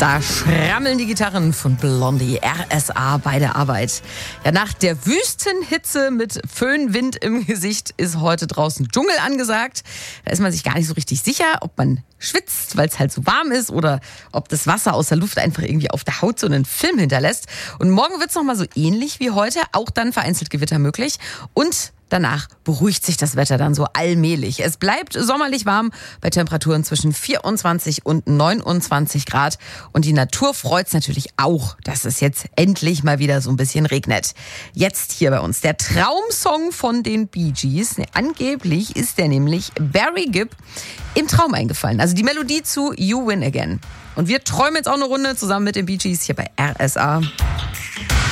Da schrammeln die Gitarren von Blondie, RSA bei der Arbeit. Ja, nach der Wüstenhitze mit Föhnwind im Gesicht ist heute draußen Dschungel angesagt. Da ist man sich gar nicht so richtig sicher, ob man schwitzt, weil es halt so warm ist, oder ob das Wasser aus der Luft einfach irgendwie auf der Haut so einen Film hinterlässt. Und morgen wird es nochmal so ähnlich wie heute, auch dann vereinzelt Gewitter möglich. Und danach beruhigt sich das Wetter dann so allmählich. Es bleibt sommerlich warm bei Temperaturen zwischen 24 und 29 Grad. Und die Natur freut es natürlich auch, dass es jetzt endlich mal wieder so ein bisschen regnet. Jetzt hier bei uns der Traumsong von den Bee Gees. Angeblich ist der nämlich Barry Gibb im Traum eingefallen. Also die Melodie zu You Win Again. Und wir träumen jetzt auch eine Runde zusammen mit den Bee Gees hier bei RSA.